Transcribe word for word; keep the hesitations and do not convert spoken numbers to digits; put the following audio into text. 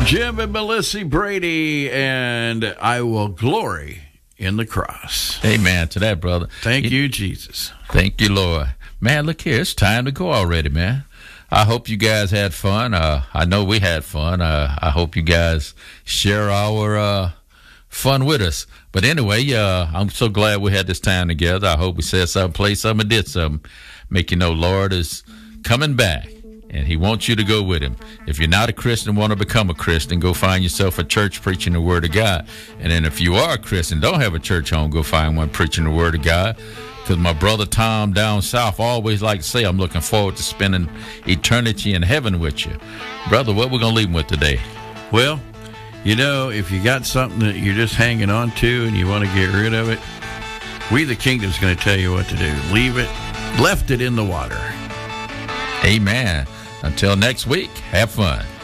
Jim and Melissa Brady, and I will glory in the cross. Amen to that, brother. Thank you, Jesus. Thank you, Lord. Man, look here. It's time to go already, man. I hope you guys had fun. Uh, I know we had fun. Uh, I hope you guys share our uh, fun with us. But anyway, uh, I'm so glad we had this time together. I hope we said something, played something, and did something. Make you know Lord is coming back, and he wants you to go with him. If you're not a Christian, want to become a Christian, go find yourself a church preaching the Word of God. And then if you are a Christian, don't have a church home, go find one preaching the Word of God. Because my brother Tom down south always like to say, I'm looking forward to spending eternity in heaven with you. Brother, what we're going to leave him with today? Well, you know, if you got something that you're just hanging on to and you want to get rid of it, We the Kingdom's going to tell you what to do. Leave it, left it in the water. Amen. Until next week, have fun.